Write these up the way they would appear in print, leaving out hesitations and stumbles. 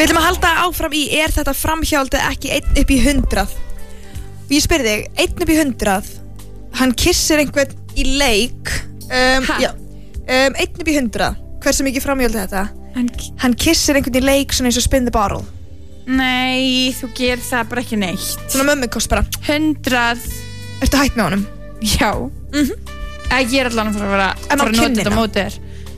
Við ætlum að halda áfram í Er þetta framhjáhaldið ekki 1 upp í 100? Ég spyr þig, 1 upp í 100. Hann kissir einhvern í leik 1 upp í 100. Hversu mikið framhjáhaldið þetta? Hann kissir einhvern í leik svona eins og Spin the Bottle. Nei, þú gerir það bara ekki neitt. Svona mömmukost bara 100. Ertu hætt með honum? Já. Ég er allan að fara að nota þetta móti þér.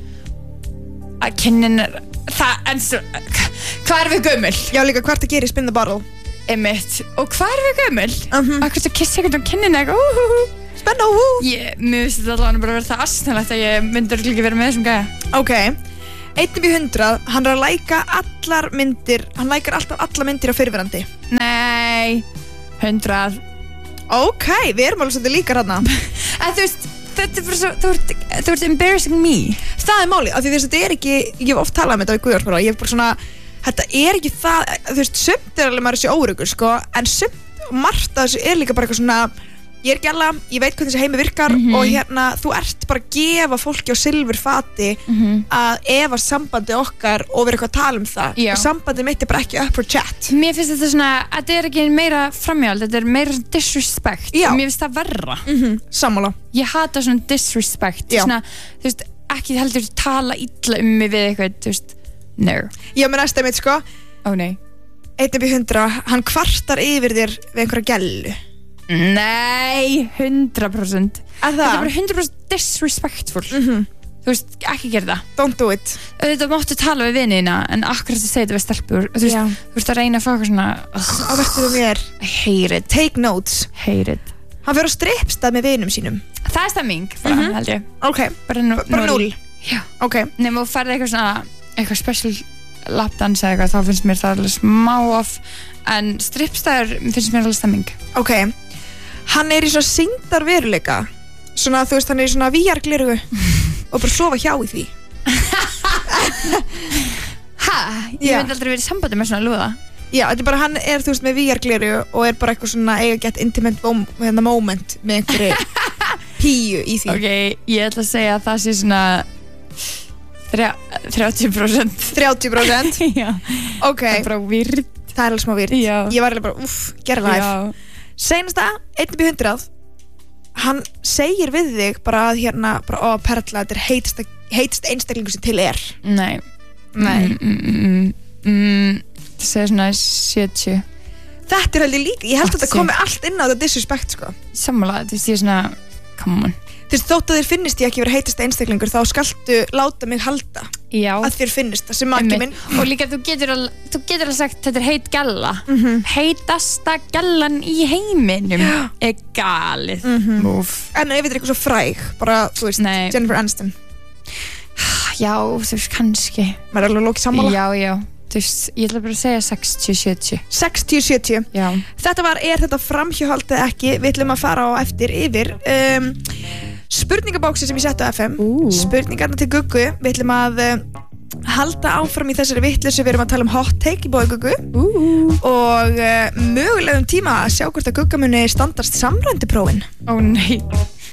Að kinnin er það, en svo hvað er við gömul? Já, líka hvað ertu að gera í Spin the Bottle? Einmitt. Og hvað er við gömul? Akkur þú kissa ekkert um kinnin eitthvað. Spenna, Mér finnst þetta allan bara að vera það asnalegt að ég myndi ekki vera með þessum gæja. Ok, 1 upp í 100. Hann er að læka allar myndir. Hann lækar alltaf allar myndir á fyrirverandi. Nei, 100. Ok, við erum alveg svolítið líkar þarna. En þú veist, þetta er bara svo, þú ert embarrassing me. Það er málið, af því þetta er ekki, ég hef oft talað með þetta við Guðjón, ég hef bara svona, þetta er ekki það, þú veist, sumt er alveg maður þessi óöruggur, sko, en margt af þessu er líka bara eitthvað svona, ég er gæla, ég veit hvernig þessi heimi virkar og hérna, þú ert bara að gefa fólki á silfurfati að ef að sambandi okkar og vera eitthvað að tala um það, og sambandi mitt er bara ekki up for chat. Mér finnst þetta svona, þetta er ekki meira framhjáhald, þetta er meira disrespect. Já. Og mér finnst það verra. Sammála. Ég hata svona disrespect. Svona, þú veist, ekki heldur tala illa mig við eitthvað, þú veist, no. Já, mér næsta mitt, sko. Ó, nei. 1 upp í 100, hann kvartar yfir þér við einhverja gælu. Nei, 100%. Þetta er bara 100% disrespectful. Þú veist, ekki gera það. Don't do it. Þetta máttu tala við vinina, en akkurat þú segir þetta við stelpur. Þú veist að reyna að fá eitthvað svona verður mér. I hate it. Take notes. Hate it. Hann fyrir á stripstað með vinum sínum. Það er stemming, bara, held ég. Ok, bara 0. Já. Ok. Nefnum þú færði eitthvað svona, eitthvað special lapdance eða eitthvað, þá finnst mér það alveg smá off. En stripstaður finnst mér alveg stemming. Ok. Hann er í svona sýndarveruleika. Svona, þú veist, hann er í svona VR-gleraugu og bara sofa hjá í því. Ég myndi aldrei verið í sambandi með svona lúða. Já, þetta er bara, hann er, þú veist, með VR-gleraugu og er bara eitthvað svona eiga gett intimate moment með einhverju píu í því. Ok, ég ætla að segja að það sé svona 30%. 30%? Já. Ok. Það er bara weird. Það er alveg smá weird. Já. Ég var alveg bara, gera live. Seinasta, 1 upp í 100. Hann segir við þig bara að hérna, bara, Perla, þetta er heitast einstaklingu sem til er. Nei. Það segir svona 70. Þetta er heldur líka, ég held að þetta komi allt inn á þetta disrespect, sko. Sammála, þú veist, ég er svona, come on. Þú veist, þótt að þér finnist ég ekki vera heitast einstaklingur, þá skaltu láta mig halda. Já. Að þér finnist það sem maki minn. Og líka, þú getur alveg sagt, þetta er heit gælla. Heitasta gællan í heiminum er galið. Move. En ef þetta er eitthvað svo fræg, bara, þú veist, Jennifer Aniston. Já, þú veist, kannski. Maður er alveg lókið sammála. Já. Þú veist, ég ætla bara að segja 60-70. 60-70. Já. Þetta var, er þetta framhjáhaldið ekki? Við ætlum að fara á eftir yfir spurningabóksi sem ég setti á FM. Spurningarna til Guggu. Við ætlum að halda áfram í þessari vitleysu. Við erum að tala um hot take í bóði Guggu. Og mögulegum tíma að sjá hvort að Gugga muni standast samrænduprófin. Ó nei.